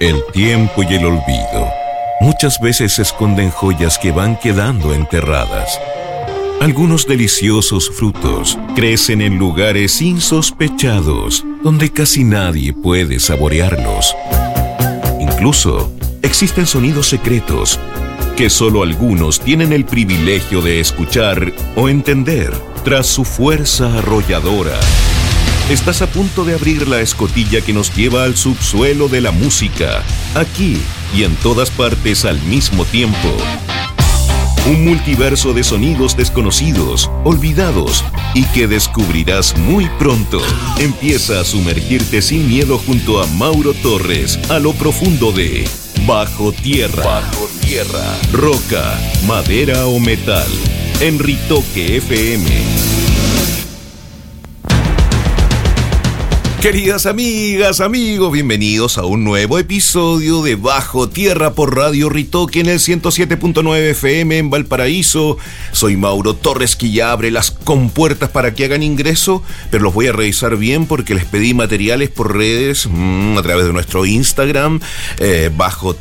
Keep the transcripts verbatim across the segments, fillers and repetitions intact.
El tiempo y el olvido muchas veces esconden joyas que van quedando enterradas. Algunos deliciosos frutos crecen en lugares insospechados, donde casi nadie puede saborearlos. Incluso existen sonidos secretos que solo algunos tienen el privilegio de escuchar o entender tras su fuerza arrolladora. Estás a punto de abrir la escotilla que nos lleva al subsuelo de la música, aquí y en todas partes al mismo tiempo. Un multiverso de sonidos desconocidos, olvidados y que descubrirás muy pronto. Empieza a sumergirte sin miedo junto a Mauro Torres a lo profundo de Bajo Tierra. Bajo Tierra. Roca, madera o metal. En Ritoque F M. Queridas amigas, amigos, bienvenidos a un nuevo episodio de Bajo Tierra por Radio Ritoque en el ciento siete punto nueve F M en Valparaíso. Soy Mauro Torres, que ya abre las compuertas para que hagan ingreso, pero los voy a revisar bien porque les pedí materiales por redes, mmm, a través de nuestro Instagram, eh, Bajo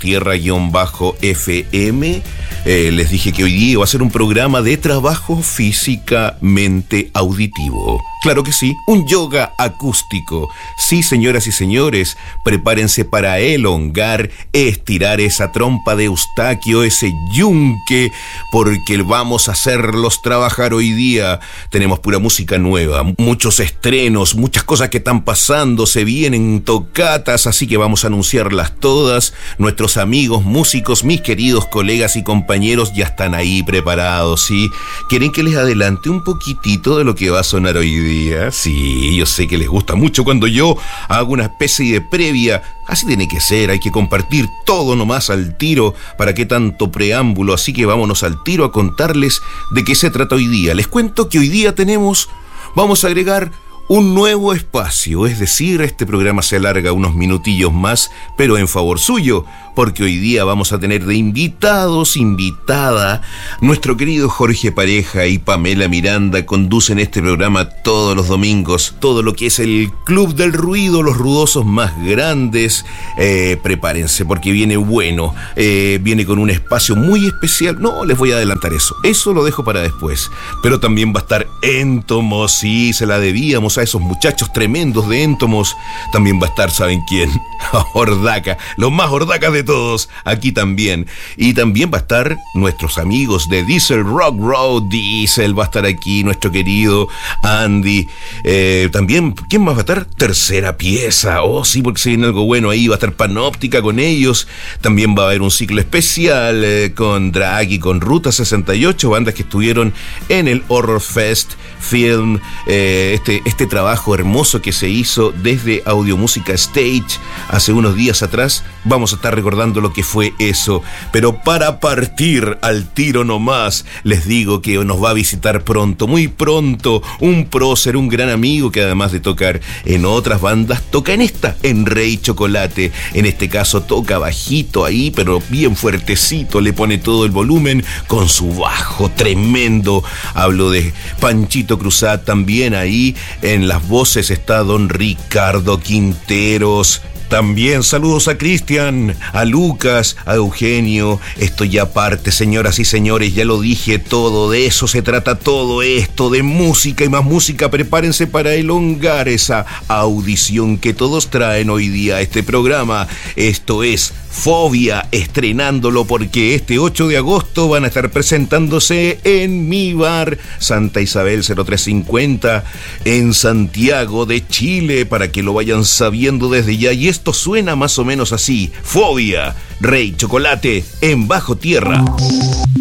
Tierra-F M. Eh, les dije que hoy día iba a ser un programa de trabajo físicamente auditivo. Claro que sí, un yoga acústico. Sí, señoras y señores, prepárense para elongar, estirar esa trompa de Eustaquio, ese yunque, porque vamos a hacerlos trabajar hoy día. Tenemos pura música nueva, muchos estrenos, muchas cosas que están pasando, se vienen tocatas, así que vamos a anunciarlas todas. Nuestros amigos músicos, mis queridos colegas y compañeros ya están ahí preparados, ¿sí? ¿Quieren que les adelante un poquitito de lo que va a sonar hoy día? Sí, yo sé que les gusta mucho cuando yo hago una especie de previa. Así tiene que ser, hay que compartir todo nomás al tiro. ¿Para qué tanto preámbulo? Así que vámonos al tiro a contarles de qué se trata hoy día. Les cuento que hoy día tenemos, vamos a agregar un nuevo espacio, es decir, este programa se alarga unos minutillos más, pero en favor suyo, porque hoy día vamos a tener de invitados, invitada, nuestro querido Jorge Pareja y Pamela Miranda conducen este programa todos los domingos, todo lo que es el Club del Ruido, los ruidosos más grandes. Eh, prepárense porque viene bueno, eh, viene con un espacio muy especial. No les voy a adelantar eso, eso lo dejo para después, pero también va a estar Éntomos, sí, se la debíamos a esos muchachos tremendos de Éntomos. También va a estar, ¿saben quién? Hordaca, los más hordacas de todos, aquí también. Y también va a estar nuestros amigos de Diesel Rock Road Diesel, va a estar aquí nuestro querido Andy. Eh, también, ¿quién más va a estar? Tercera Pieza, oh sí, porque se viene algo bueno ahí, va a estar Panóptica con ellos. También va a haber un ciclo especial eh, con Drag y con Ruta sesenta y ocho, bandas que estuvieron en el Horror Fest Film, eh, este, este trabajo hermoso que se hizo desde Audiomúsica Stage hace unos días atrás. Vamos a estar recordando lo que fue eso, pero para partir al tiro nomás, les digo que nos va a visitar pronto, muy pronto, un prócer, un gran amigo que además de tocar en otras bandas, toca en esta, en Rey Chocolate. En este caso toca bajito ahí, pero bien fuertecito, le pone todo el volumen con su bajo tremendo. Hablo de Panchito Cruzat, también ahí en las voces está don Ricardo Quinteros. También saludos a Cristian, a Lucas, a Eugenio. Esto ya parte, señoras y señores, ya lo dije todo, de eso se trata todo esto, de música y más música. Prepárense para elongar esa audición que todos traen hoy día a este programa. Esto es Fobia, estrenándolo porque este ocho de agosto van a estar presentándose en mi bar Santa Isabel cero tres cincuenta en Santiago de Chile, para que lo vayan sabiendo desde ya. Y esto suena más o menos así: Fobia, Rey Chocolate en Bajo Tierra.